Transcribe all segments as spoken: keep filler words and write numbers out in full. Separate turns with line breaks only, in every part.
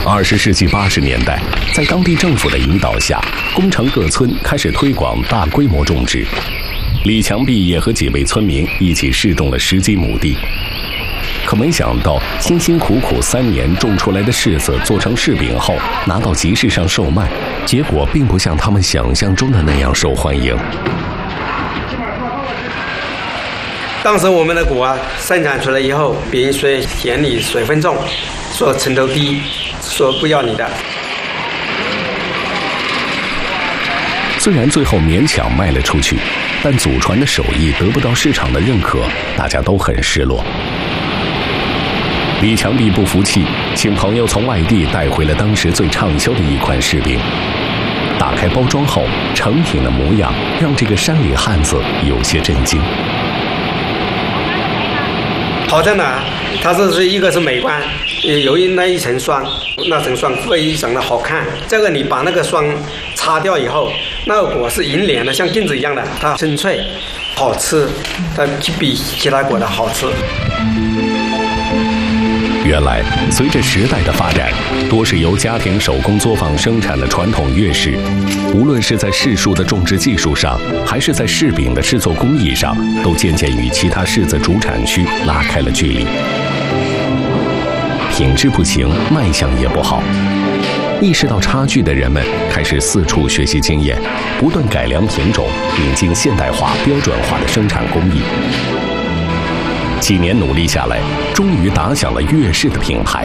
二十世纪八十年代，在当地政府的引导下，宫城各村开始推广大规模种植。李强弼也和几位村民一起试种了十几亩地。可没想到，辛辛苦苦三年种出来的柿子做成柿饼后，拿到集市上售卖，结果并不像他们想象中的那样受欢迎。
当时我们的果啊生产出来以后，别人说嫌你水分重，说程度低，说不要你的。
虽然最后勉强卖了出去，但祖传的手艺得不到市场的认可，大家都很失落。李强弼不服气，请朋友从外地带回了当时最畅销的一款柿饼。打开包装后，成品的模样让这个山里汉子有些震惊。
好在哪？它这是一个是美观，由于那一层霜，那层霜非常的好看。这个你把那个霜擦掉以后，那个果是银脸的，像镜子一样的，它清脆，好吃，它比其他果的好吃。
原来，随着时代的发展，多是由家庭手工作坊生产的传统粤柿，无论是在柿树的种植技术上，还是在柿饼的制作工艺上，都渐渐与其他柿子主产区拉开了距离。品质不行，卖相也不好。意识到差距的人们开始四处学习经验，不断改良品种，引进现代化、标准化的生产工艺。几年努力下来，终于打响了粤柿的品牌。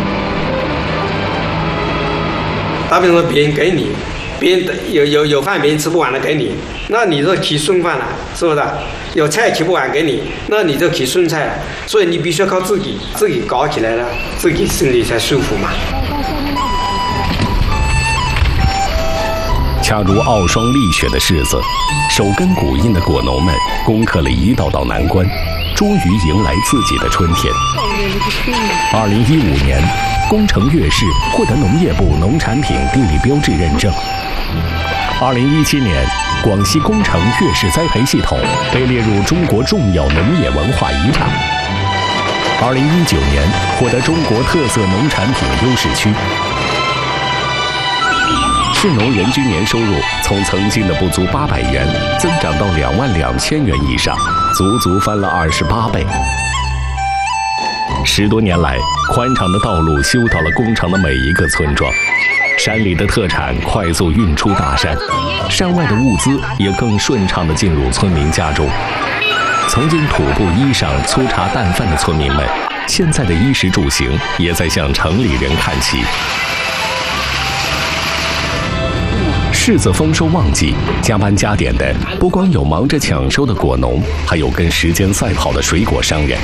打比方说，别人给你，别人有有有饭别人吃不完的给你，那你就提剩饭了，是不是？有菜吃不完给你，那你就提剩菜了。所以你必须要靠自己，自己搞起来了，自己心里才舒服嘛。
恰如傲霜立雪的柿子，手耕谷印的果农们攻克了一道道难关，终于迎来自己的春天。二零一五年，宫城粤柿获得农业部农产品地理标志认证。二零一七年，广西宫城粤柿栽培系统被列入中国重要农业文化遗产。二零一九年，获得中国特色农产品优势区。市农人均年收入从曾经的不足八百元增长到两万两千元以上，足足翻了二十八倍。十多年来，宽敞的道路修到了宫城的每一个村庄，山里的特产快速运出大山，山外的物资也更顺畅地进入村民家中。曾经土布衣裳、粗茶淡饭的村民们，现在的衣食住行也在向城里人看齐。柿子丰收旺季，加班加点的不光有忙着抢收的果农，还有跟时间赛跑的水果商人。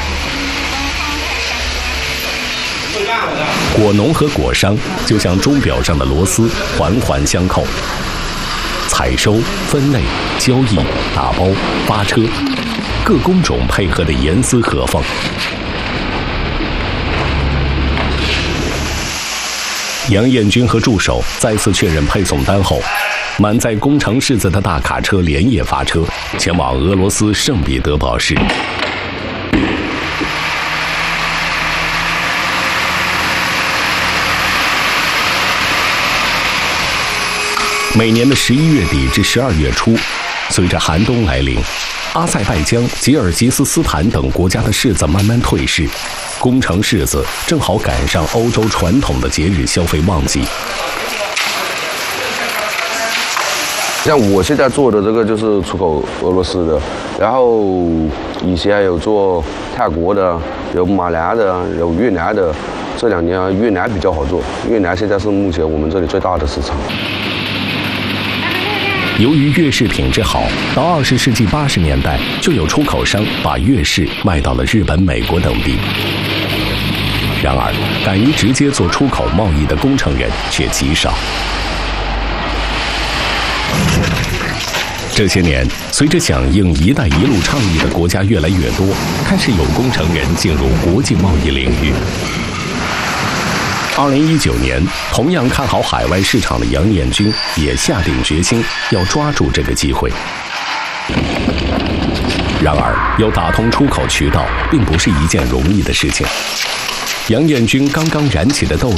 果农和果商就像钟表上的螺丝，环环相扣。采收、分类、交易、打包、发车，各工种配合得严丝合缝。杨彦军和助手再次确认配送单后，满载宫城柿子的大卡车连夜发车，前往俄罗斯圣彼得堡市。每年的十一月底至十二月初，随着寒冬来临，阿塞拜疆、吉尔吉斯斯坦等国家的柿子慢慢退市，宫城柿子正好赶上欧洲传统的节日消费旺季。
像我现在做的这个就是出口俄罗斯的，然后以前还有做泰国的，有马来的，有越南的。这两年越南比较好做，越南现在是目前我们这里最大的市场。
由于粤柿品质好，到二十世纪八十年代，就有出口商把粤柿卖到了日本、美国等地。然而，敢于直接做出口贸易的工程人却极少。这些年，随着响应“一带一路”倡议的国家越来越多，开始有工程人进入国际贸易领域。二零一九年，同样看好海外市场的杨彦军也下定决心要抓住这个机会。然而，要打通出口渠道，并不是一件容易的事情。杨彦军刚刚燃起的斗